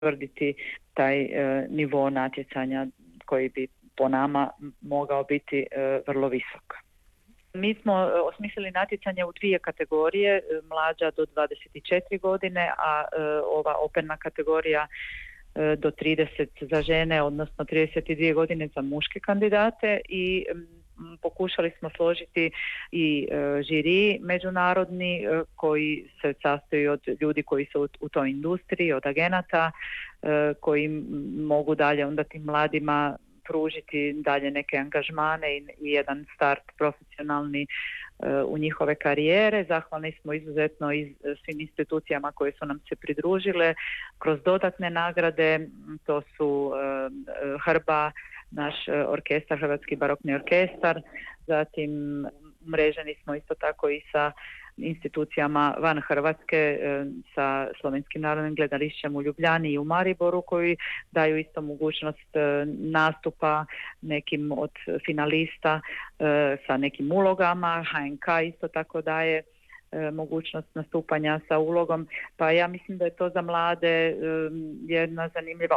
potvrditi taj nivo natjecanja koji bi po nama mogao biti vrlo visok. Mi smo osmislili natjecanje u 2 kategorije, mlađa do 24 godine, a ova operna kategorija do 30 za žene, odnosno 32 godine za muške kandidate i pokušali smo složiti i žiri međunarodni koji se sastoji od ljudi koji su u toj industriji, od agenata koji mogu dalje onda tim mladima pružiti dalje neke angažmane i jedan start profesionalni u njihove karijere. Zahvalni smo izuzetno svim institucijama koje su nam se pridružile kroz dodatne nagrade, to su Hrba, naš orkestar, Hrvatski barokni orkestar, zatim umreženi smo isto tako i sa institucijama van Hrvatske, sa Slovenskim narodnim gledališćem u Ljubljani i u Mariboru koji daju isto mogućnost nastupa nekim od finalista sa nekim ulogama. HNK isto tako daje mogućnost nastupanja sa ulogom, pa ja mislim da je to za mlade jedna zanimljiva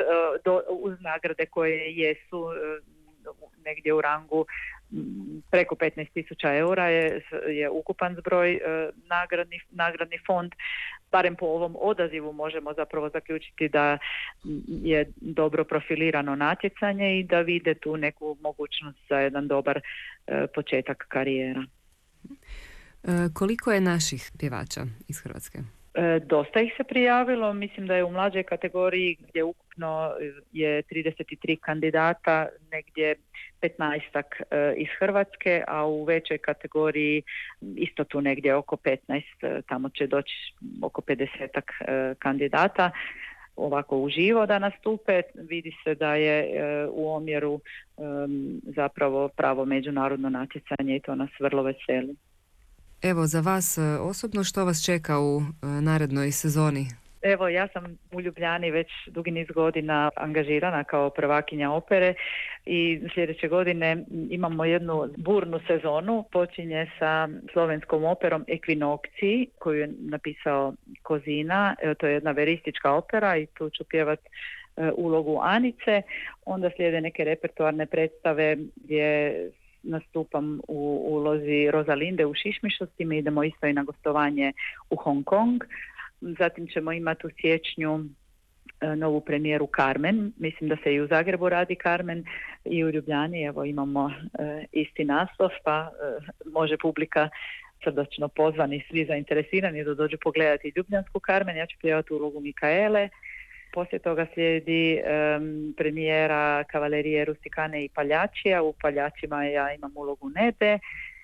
uz nagrade koje jesu negdje u rangu preko 15.000 eura je ukupan zbroj nagradni fond. Barem po ovom odazivu možemo zapravo zaključiti da je dobro profilirano natjecanje i da vide tu neku mogućnost za jedan dobar početak karijera. Koliko je naših pjevača iz Hrvatske? Dosta ih se prijavilo, mislim da je u mlađoj kategoriji gdje ukupno je 33 kandidata, negdje 15-ak iz Hrvatske, a u većoj kategoriji isto tu negdje oko 15, tamo će doći oko 50-ak kandidata. Ovako uživo da nastupe, vidi se da je u omjeru zapravo pravo međunarodno natjecanje i to nas vrlo veseli. Evo, za vas osobno, što vas čeka u narednoj sezoni? Evo, ja sam u Ljubljani već dugi niz godina angažirana kao prvakinja opere i sljedeće godine imamo jednu burnu sezonu. Počinje sa slovenskom operom Ekvinokciji koju je napisao Kozina. To je jedna veristička opera i tu ću pjevati ulogu Anice. Onda slijede neke repertoarne predstave gdje nastupam u ulozi Rozalinde u Šišmišostima, idemo isto i na gostovanje u Hong Kong. Zatim ćemo imati u siječnju novu premijeru Carmen. Mislim da se i u Zagrebu radi Carmen i u Ljubljani. Evo imamo isti naslov, pa može publika srdačno pozvani, svi zainteresirani da dođu pogledati ljubljansku Carmen. Ja ću pjevati ulogu Mikaele. Poslije toga slijedi premijera Kavalerije Rustikane i Paljačija. U Paljačima ja imam ulogu Nebe.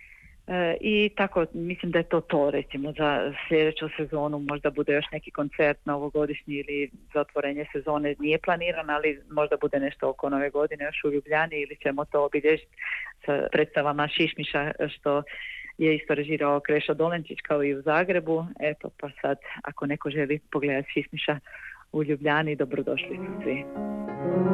I tako, mislim da je to recimo za sljedeću sezonu. Možda bude još neki koncert novogodišnji ili za otvorenje sezone nije planiran, ali možda bude nešto oko nove godine još u Ljubljani ili ćemo to obilježiti sa predstavama Šišmiša što je isto režirao Krešo Dolenčić kao i u Zagrebu. Eto, pa sad ako neko želi pogledati Šišmiša u Ljubljani, dobrodošli svi.